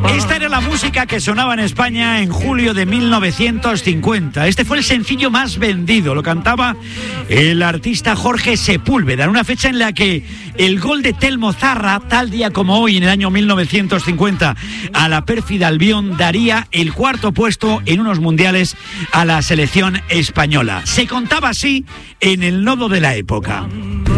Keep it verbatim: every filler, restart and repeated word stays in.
Esta era la música que sonaba en España en julio de mil novecientos cincuenta. Este fue el sencillo más vendido. Lo cantaba el artista Jorge Sepúlveda, en una fecha en la que el gol de Telmo Zarra, tal día como hoy en el año mil novecientos cincuenta, a la pérfida Albión, daría el cuarto puesto en unos mundiales a la selección española. Se contaba así en el nodo de la época.